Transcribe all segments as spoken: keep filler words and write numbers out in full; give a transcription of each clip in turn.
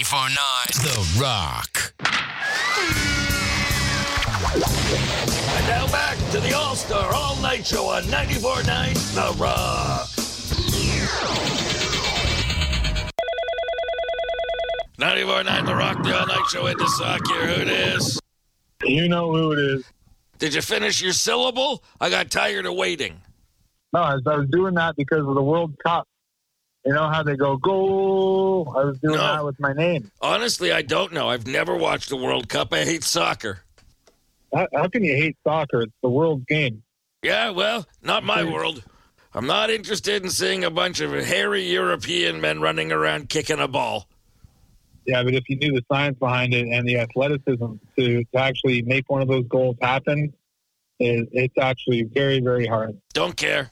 ninety-four point nine The Rock. And now back to the All-Star All-Night Show on ninety-four point nine The Rock. ninety-four point nine The Rock, the All-Night Show in the sock here. Who it is? You know who it is. Did you finish your syllable? I got tired of waiting. No, I was, I was doing that because of the World Cup. You know how they go, goal? I was doing No. that with my name. Honestly, I don't know. I've never watched the World Cup. I hate soccer. How, how can you hate soccer? It's the world's game. Yeah, well, not my world. I'm not interested in seeing a bunch of hairy European men running around kicking a ball. Yeah, but if you knew the science behind it and the athleticism to, to actually make one of those goals happen, it, it's actually very, very hard. Don't care.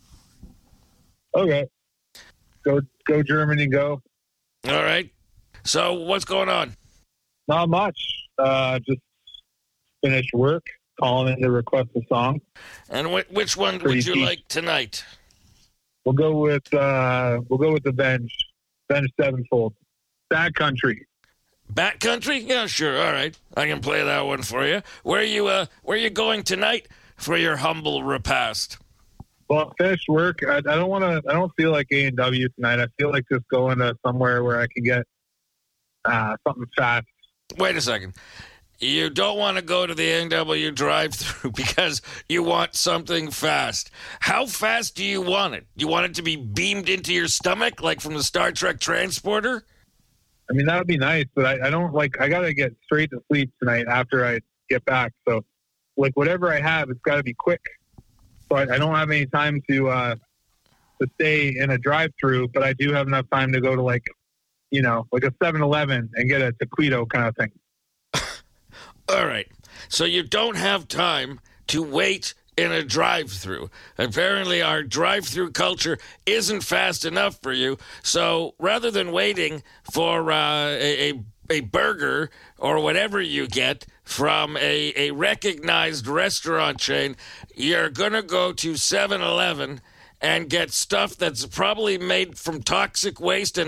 Okay. Go, go Germany, go. All right. So what's going on? Not much. Uh, just finished work, calling in to request a song. And wh- which one Pretty would you deep. like tonight? We'll go with uh, we'll go with the Bench, Bench Sevenfold, Bad Country. Bat Country? Yeah, sure. All right. I can play that one for you. Where are you uh where are you going tonight for your humble repast? Well, finished work. I, I don't want to. I don't feel like A and W tonight. I feel like just going to somewhere where I can get uh, something fast. Wait a second. You don't want to go to the A and W drive-thru because you want something fast. How fast do you want it? Do you want it to be beamed into your stomach like from the Star Trek transporter? I mean, that would be nice, but I, I don't like. I gotta get straight to sleep tonight after I get back. So, like, whatever I have, it's got to be quick. So I, I don't have any time to uh, to stay in a drive-thru, but I do have enough time to go to like, you know, like a seven eleven and get a taquito kind of thing. All right. So you don't have time to wait in a drive-thru. Apparently our drive-thru culture isn't fast enough for you. So rather than waiting for uh, a, a a burger or whatever you get from a, a recognized restaurant chain, you're going to go to seven eleven and get stuff that's probably made from toxic waste and